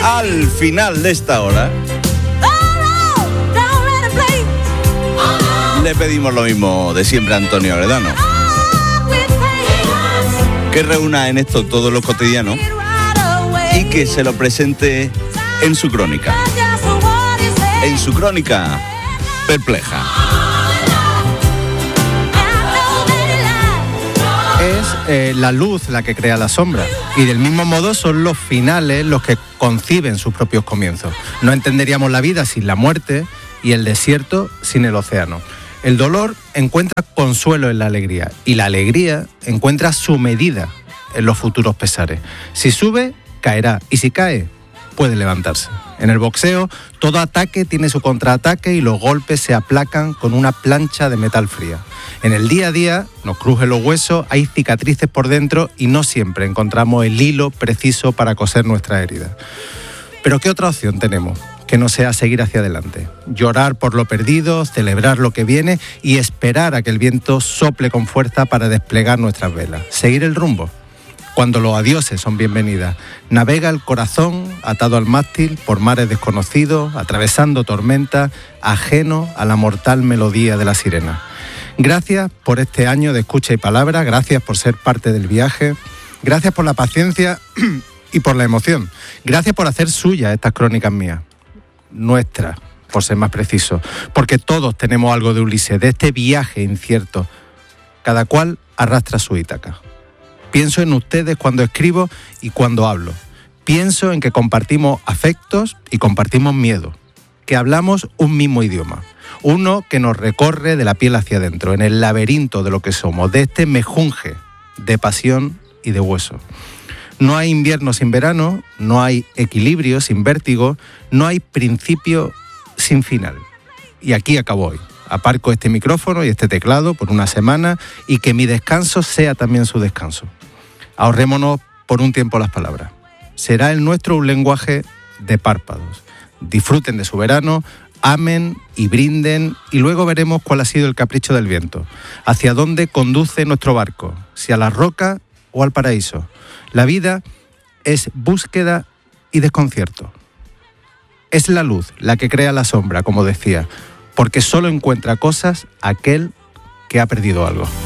al final de esta hora, le pedimos lo mismo de siempre a Antonio Agredano, que reúna en esto todo lo cotidiano y que se lo presente en su crónica. En su crónica perpleja. Es la luz la que crea la sombra, y del mismo modo son los finales los que conciben sus propios comienzos. No entenderíamos la vida sin la muerte y el desierto sin el océano. El dolor encuentra consuelo en la alegría, y la alegría encuentra su medida en los futuros pesares. Si sube, caerá, y si cae, puede levantarse. En el boxeo, todo ataque tiene su contraataque y los golpes se aplacan con una plancha de metal fría. En el día a día, nos crujen los huesos, hay cicatrices por dentro y no siempre encontramos el hilo preciso para coser nuestra herida. Pero ¿qué otra opción tenemos que no sea seguir hacia adelante? Llorar por lo perdido, celebrar lo que viene y esperar a que el viento sople con fuerza para desplegar nuestras velas. Seguir el rumbo. Cuando los adioses son bienvenidas, navega el corazón atado al mástil por mares desconocidos, atravesando tormentas, ajeno a la mortal melodía de la sirena. Gracias por este año de escucha y palabra, gracias por ser parte del viaje, gracias por la paciencia y por la emoción. Gracias por hacer suyas estas crónicas mías, nuestras, por ser más preciso, porque todos tenemos algo de Ulises, de este viaje incierto. Cada cual arrastra su Ítaca. Pienso en ustedes cuando escribo y cuando hablo. Pienso en que compartimos afectos y compartimos miedo, que hablamos un mismo idioma, uno que nos recorre de la piel hacia adentro, en el laberinto de lo que somos, de este mejunje de pasión y de hueso. No hay invierno sin verano, no hay equilibrio sin vértigo, no hay principio sin final. Y aquí acabo hoy. Aparco este micrófono y este teclado por una semana y que mi descanso sea también su descanso. Ahorrémonos por un tiempo las palabras. Será el nuestro un lenguaje de párpados. Disfruten de su verano, amen y brinden y luego veremos cuál ha sido el capricho del viento. Hacia dónde conduce nuestro barco, si a la roca o al paraíso. La vida es búsqueda y desconcierto. Es la luz la que crea la sombra, como decía, porque solo encuentra cosas aquel que ha perdido algo.